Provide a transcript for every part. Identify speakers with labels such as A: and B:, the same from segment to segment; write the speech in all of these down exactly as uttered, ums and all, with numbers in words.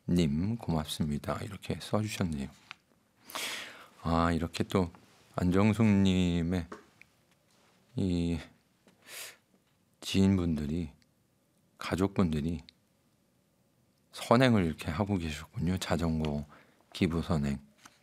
A: 님 고맙습니다. 이렇게 써주셨네요. 아, 이렇게 또 안정숙님의 이 지인분들이, 가족분들이 선행을 이렇게 하고 계셨군요. 자전거 기부 선행.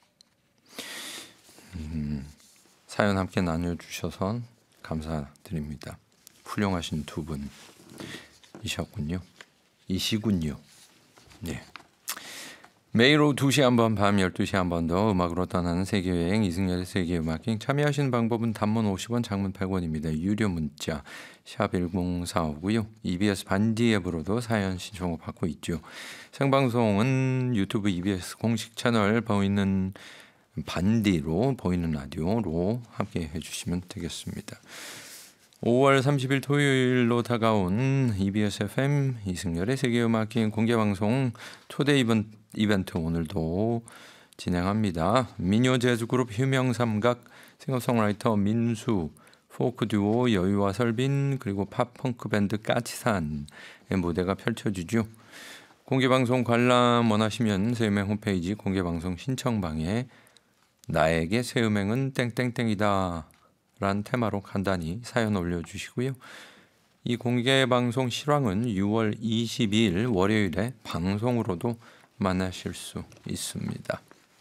A: 음, 사연 함께 나눠주셔서 감사드립니다. 훌륭하신 두 분이셨군요. 이시군요. 네. 매일 오후 두 시 한 번, 밤 열두 시 한 번 더 음악으로 떠나는 세계여행 이승열의 세계음악행. 참여하시는 방법은 단문 오십 원, 장문 백 원입니다. 유료 문자 샵 일공사오고요. 이비에스 반디 앱으로도 사연 신청을 받고 있죠. 생방송은 유튜브 이비에스 공식 채널 보이는 반디로, 보이는 라디오로 함께 해주시면 되겠습니다. 오월 삼십일 토요일로 다가온 이비에스 에프엠 이승열의 세계음악행 공개방송 초대 이벤트, 이벤트 오늘도 진행합니다. 민요 재즈그룹 휴명삼각, 싱어송라이터 민수, 포크 듀오 여유와 설빈, 그리고 팝펑크 밴드 까치산의 무대가 펼쳐지죠. 공개방송 관람 원하시면 새음행 홈페이지 공개방송 신청방에 나에게 새음행은 땡땡땡이다 라는 테마로 간단히 사연 올려주시고요. 이 공개방송 실황은 유월 이십이일 월요일에 방송으로도 만나실 수 있습니다.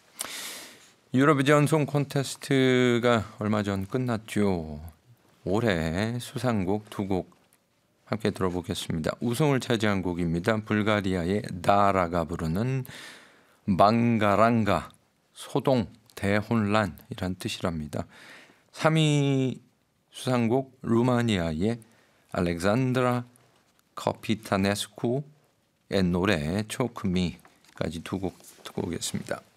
A: 유로비전 송 콘테스트가 얼마 전 끝났죠. 올해 수상곡 두 곡 함께 들어보겠습니다. 우승을 차지한 곡입니다. 불가리아의 다라가 부르는 망가랑가, 소동, 대혼란이란 뜻이랍니다. 삼 위 수상곡 루마니아의 알렉산드라 커피타네스쿠의 노래 초크미까지 두 곡 듣고 오겠습니다.